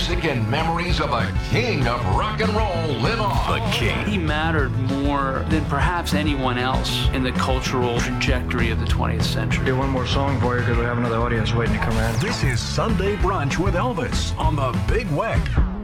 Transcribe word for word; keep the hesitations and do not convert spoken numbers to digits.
music and memories of a king of rock and roll live on. The king. He mattered more than perhaps anyone else in the cultural trajectory of the twentieth century. Do one more song for you because we have another audience waiting to come in. This is Sunday Brunch with Elvis on the Big Web.